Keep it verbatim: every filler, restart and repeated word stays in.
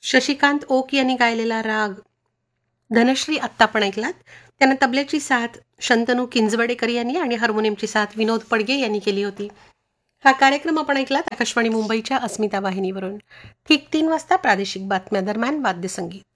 Shashikant okay यांनी गायलेला राग धनश्री आत्ता पण ऐकलात. त्यांना तबल्याची साथ शंतनू किंजवडेकर यांनी आणि हार्मोनियमची साथ विनोद पडगे यांनी केली होती. हा कार्यक्रम आपण ऐकलात आकाशवाणी मुंबईच्या अस्मिता वाहिनीवरून. ठीक तीन वाजता प्रादेशिक बातम्या दरम्यान वाद्यसंगीत.